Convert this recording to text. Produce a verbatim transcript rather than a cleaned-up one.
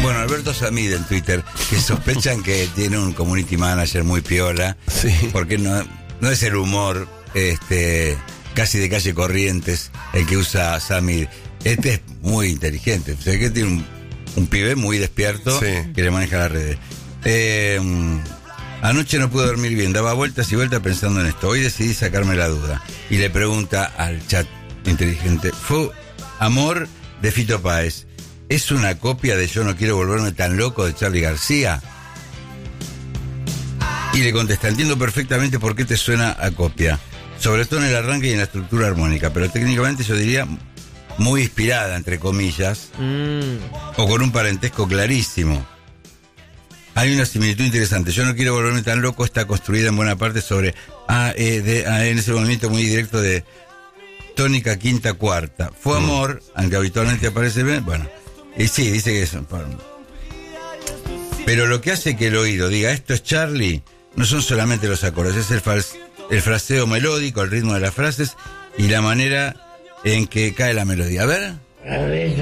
Bueno, Alberto Samid en Twitter, que sospechan que tiene un community manager muy piola, Sí. porque no, no es el humor este casi de calle Corrientes el que usa Samid. Este es muy inteligente, o sea que tiene un, un pibe muy despierto, Sí. que le maneja las redes. Eh, anoche no pude dormir bien, daba vueltas y vueltas pensando en esto. Hoy decidí sacarme la duda. Y le pregunta al chat inteligente, ¿fue Amor de Fito Páez es una copia de Yo no quiero volverme tan loco de Charly García? Y le contesta, entiendo perfectamente por qué te suena a copia, sobre todo en el arranque y en la estructura armónica, pero técnicamente yo diría muy inspirada, entre comillas, Mm. o con un parentesco clarísimo. Hay una similitud interesante. Yo no quiero volverme tan loco está construida en buena parte sobre A, E, D, A, E, en ese movimiento muy directo de tónica quinta cuarta. Fue amor, aunque habitualmente aparece bien, bueno, y sí, dice que eso. Pero lo que hace que el oído diga esto es Charly, no son solamente los acordes, es el, fals- el fraseo melódico, el ritmo de las frases y la manera en que cae la melodía. A ver. A ver,